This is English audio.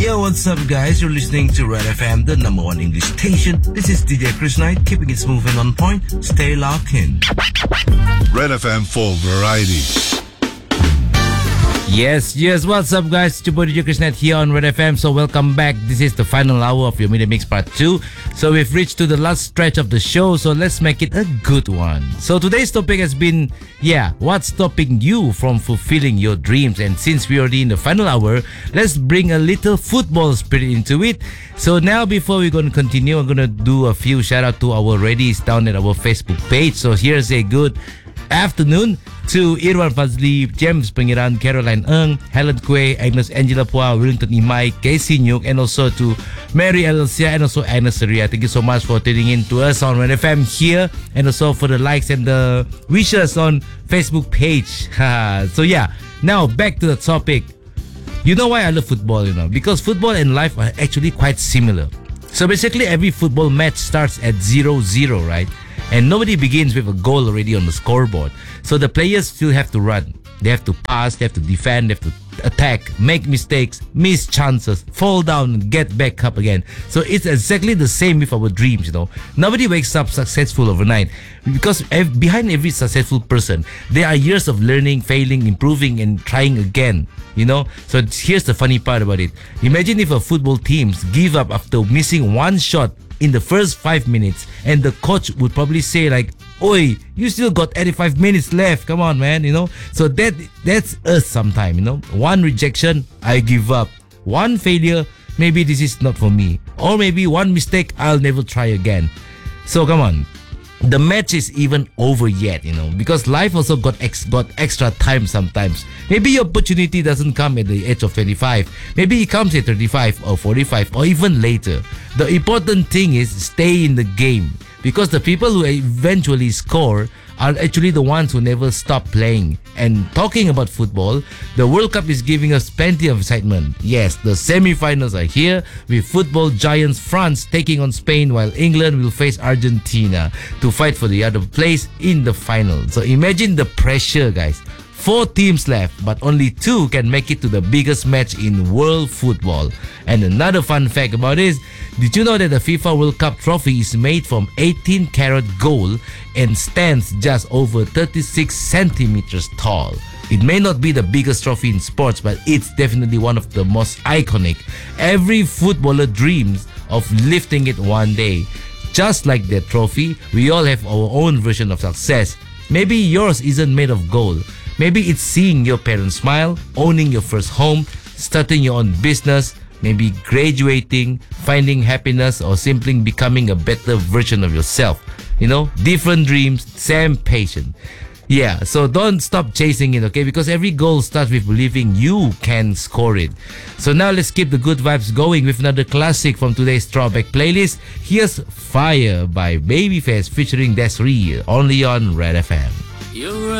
Yo, what's up, guys? You're listening to Red FM, the number one English station. This is DJ Chris Knight, keeping it smooth and on point. Stay locked in. Red FM for variety. Yes, what's up, guys? It's your boy DJ Chris Knight here on Red FM. So welcome back. This is the final hour of your Media Mix Part 2. So we've reached to the last stretch of the show, so let's make it a good one. So today's topic has been, what's stopping you from fulfilling your dreams? And since we're already in the final hour, let's bring a little football spirit into it. So now, before we're going to continue, I'm going to do a few shout out to our Reddies down at our Facebook page. So here's a good afternoon to Irwan Fazli, James Pengiran, Caroline Ng, Helen Quay, Agnes Angela Pua, Willington Imai, Casey Nyuk, and also to Mary Alicia and also Agnes Saria. Thank you so much for tuning in to us on Red FM here, and also for the likes and the wishes on Facebook page. So now back to the topic. You know why I love football, because football and life are actually quite similar. So basically every football match starts at 0-0, right? And nobody begins with a goal already on the scoreboard. So the players still have to run. They have to pass, they have to defend, they have to attack, make mistakes, miss chances, fall down and get back up again. So it's exactly the same with our dreams, Nobody wakes up successful overnight, because behind every successful person, there are years of learning, failing, improving and trying again, So here's the funny part about it. Imagine if a football teams give up after missing one shot in the first 5 minutes, and the coach would probably say like, "Oi, you still got 85 minutes left. Come on, man." So that's us sometime. One rejection, I give up. One failure, maybe this is not for me. Or maybe one mistake, I'll never try again. So come on. The match is even over yet, because life also got extra time sometimes. Maybe your opportunity doesn't come at the age of 25. Maybe it comes at 35 or 45 or even later. The important thing is stay in the game, because the people who eventually score are actually the ones who never stop playing. And talking about football, the World Cup is giving us plenty of excitement. Yes, the semi-finals are here, with football giants France taking on Spain, while England will face Argentina to fight for the other place in the final. So imagine the pressure, guys. 4 teams left, but only 2 can make it to the biggest match in world football. And another fun fact about this, did you know that the FIFA World Cup trophy is made from 18-karat gold and stands just over 36 centimeters tall? It may not be the biggest trophy in sports, but it's definitely one of the most iconic. Every footballer dreams of lifting it one day. Just like that trophy, we all have our own version of success. Maybe yours isn't made of gold. Maybe it's seeing your parents smile, owning your first home, starting your own business, maybe graduating, finding happiness, or simply becoming a better version of yourself. Different dreams, same passion. So don't stop chasing it, okay? Because every goal starts with believing you can score it. So now let's keep the good vibes going with another classic from today's Throwback playlist. Here's Fire by Babyface featuring Desiree, only on Red FM.